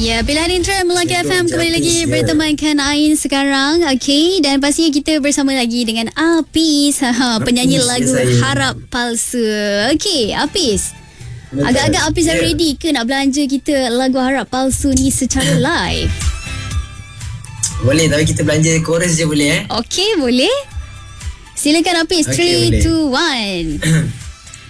Ya, pilihan intern Melaka FM kembali lagi bertemankan Ain sekarang. Okey, dan pastinya kita bersama lagi dengan Apis, penyanyi lagu Harap Palsu. Okey, Apis. Agak-agak Apis dah ready ke nak belanja kita lagu Harap Palsu ni secara live? Boleh, tapi kita belanja chorus je boleh Okey, boleh. Silakan Apis. 3, 2, 1.